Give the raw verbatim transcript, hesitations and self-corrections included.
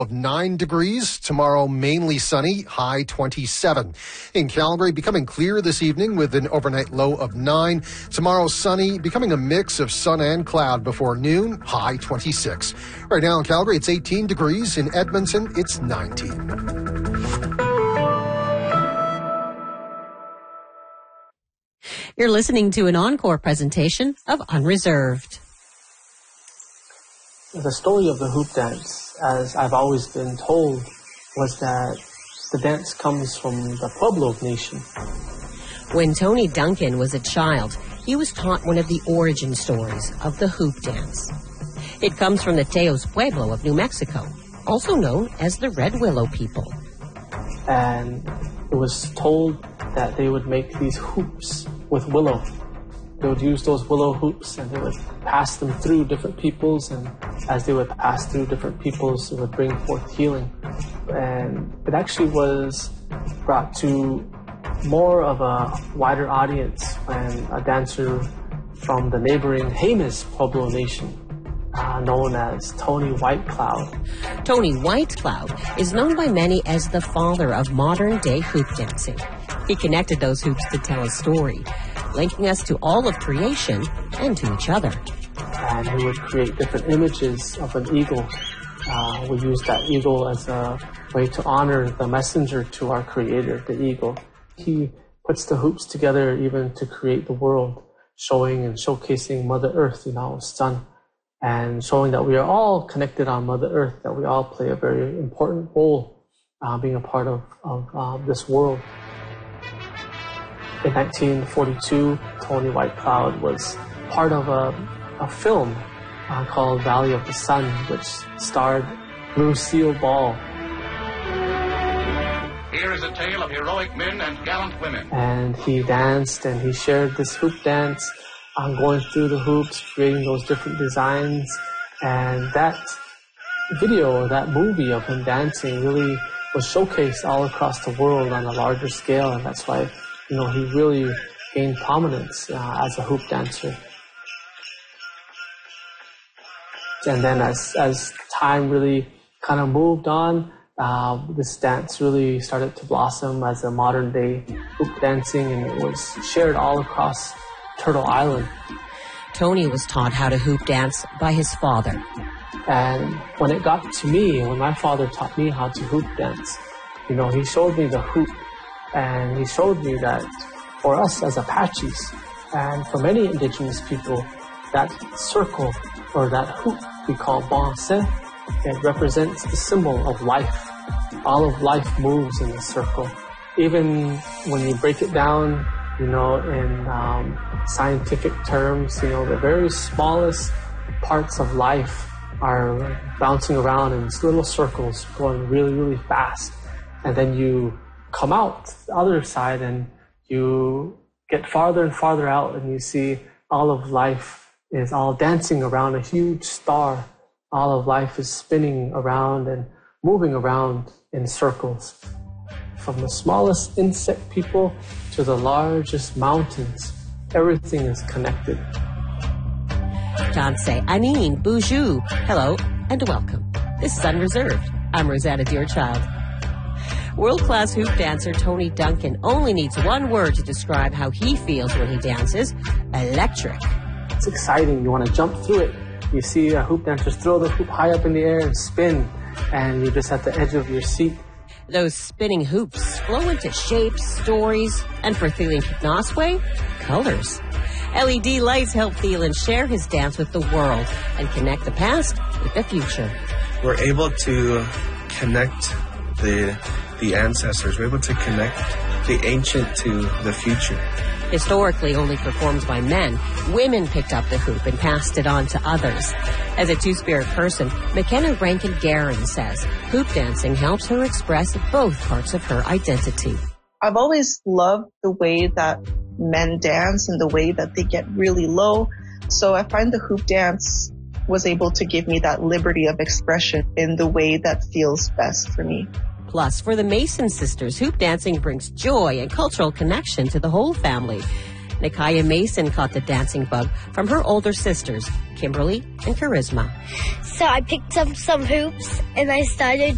of nine degrees. Tomorrow, mainly sunny, high twenty-seven. In Calgary, becoming clear this evening with an overnight low of nine. Tomorrow, sunny, becoming a mix of sun and cloud before noon, high twenty-six. Right now in Calgary, it's eighteen degrees. In Edmonton, it's nineteen. You're listening to an encore presentation of Unreserved. The story of the hoop dance, as I've always been told, was that the dance comes from the Pueblo Nation. When Tony Duncan was a child, he was taught one of the origin stories of the hoop dance. It comes from the Teos Pueblo of New Mexico, also known as the Red Willow people. And it was told that they would make these hoops with willow. They would use those willow hoops and they would pass them through different peoples, and as they would pass through different peoples, it would bring forth healing. And it actually was brought to more of a wider audience when a dancer from the neighboring Jemez Pueblo Nation, uh, known as Tony Whitecloud. Tony Whitecloud is known by many as the father of modern-day hoop dancing. He connected those hoops to tell a story, linking us to all of creation and to each other. And he would create different images of an eagle. Uh, we use that eagle as a way to honor the messenger to our creator, the eagle. He puts the hoops together even to create the world, showing and showcasing Mother Earth, you know, sun, and showing that we are all connected on Mother Earth, that we all play a very important role uh, being a part of, of uh, this world. In nineteen forty-two, Tony Whitecloud was part of a, a film uh, called Valley of the Sun, which starred Lucille Ball. Here is a tale of heroic men and gallant women. And he danced and he shared this hoop dance, uh, going through the hoops, creating those different designs. And that video, that movie of him dancing really was showcased all across the world on a larger scale, and that's why, you know, he really gained prominence uh, as a hoop dancer. And then as, as time really kind of moved on, uh, this dance really started to blossom as a modern day hoop dancing, and it was shared all across Turtle Island. Tony was taught how to hoop dance by his father. And when it got to me, when my father taught me how to hoop dance, you know, he showed me the hoop. And he showed me that for us as Apaches, and for many indigenous people, that circle or that hoop we call bonse, it represents the symbol of life. All of life moves in the circle. Even when you break it down, you know, in um, scientific terms, you know, the very smallest parts of life are bouncing around in these little circles, going really, really fast. And then you come out the other side and you get farther and farther out, and you see all of life is all dancing around a huge star. All of life is spinning around and moving around in circles. From the smallest insect people to the largest mountains, everything is connected. Danse, Anine, Boujou, hello and welcome. This is Unreserved. I'm Rosanna Deerchild. World-class hoop dancer Tony Duncan only needs one word to describe how he feels when he dances: electric. It's exciting. You want to jump through it. You see a hoop dancers throw the hoop high up in the air and spin, and you're just at the edge of your seat. Those spinning hoops flow into shapes, stories, and for Thelen Kiknoswe, colors. L E D lights help Thelen share his dance with the world and connect the past with the future. We're able to connect the the ancestors. We're able to connect the ancient to the future. Historically only performed by men, women picked up the hoop and passed it on to others. As a two-spirit person, McKenna Rankin-Guerin says hoop dancing helps her express both parts of her identity. I've always loved the way that men dance and the way that they get really low. So I find the hoop dance was able to give me that liberty of expression in the way that feels best for me. Plus, for the Mason sisters, hoop dancing brings joy and cultural connection to the whole family. Nikaya Mason caught the dancing bug from her older sisters, Kimberly and Charisma. So I picked up some hoops and I started